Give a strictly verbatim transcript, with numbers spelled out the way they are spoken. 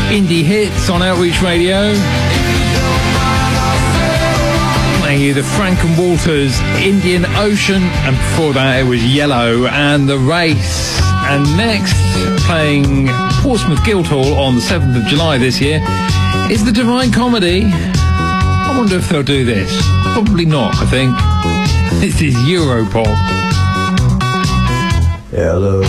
Indie hits on Outreach Radio. Playing you the Frank and Walters Indian Ocean, and before that it was Yellow and The Race. And next, playing Portsmouth Guildhall on the seventh of July this year, is the Divine Comedy. I wonder if they'll do this. Probably not, I think. This is Europop. Hello.